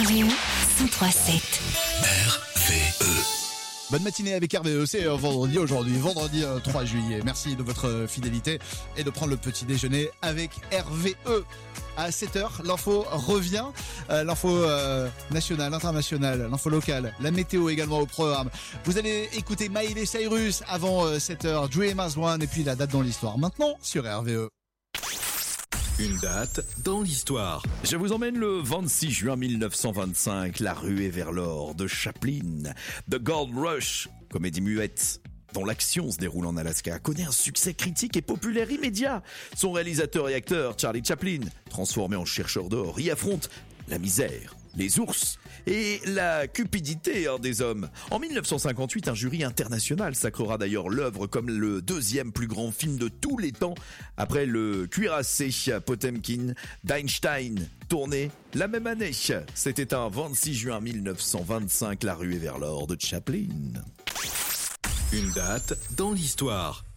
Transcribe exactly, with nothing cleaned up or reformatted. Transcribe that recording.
R V E cent trois sept. R V E. Bonne matinée avec R V E, c'est vendredi aujourd'hui, vendredi trois juillet. Merci de votre fidélité et de prendre le petit déjeuner avec R V E. À sept heures, l'info revient, euh, l'info euh, nationale, internationale, l'info locale, la météo également au programme. Vous allez écouter Miley Cyrus avant euh, sept heures, Dream As One et puis la date dans l'histoire. Maintenant sur R V E. Une date dans l'histoire. Je vous emmène le vingt-six juin mille neuf cent vingt-cinq, La ruée vers l'or de Chaplin. The Gold Rush, comédie muette dont l'action se déroule en Alaska, connaît un succès critique et populaire immédiat. Son réalisateur et acteur, Charlie Chaplin, transformé en chercheur d'or, y affronte la misère, les ours et la cupidité hein, des hommes. En mille neuf cent cinquante-huit, un jury international sacrera d'ailleurs l'œuvre comme le deuxième plus grand film de tous les temps, après le cuirassé Potemkin d'Einstein, tourné la même année. C'était un vingt-six juin mille neuf cent vingt-cinq, La ruée vers l'or de Chaplin. Une date dans l'histoire.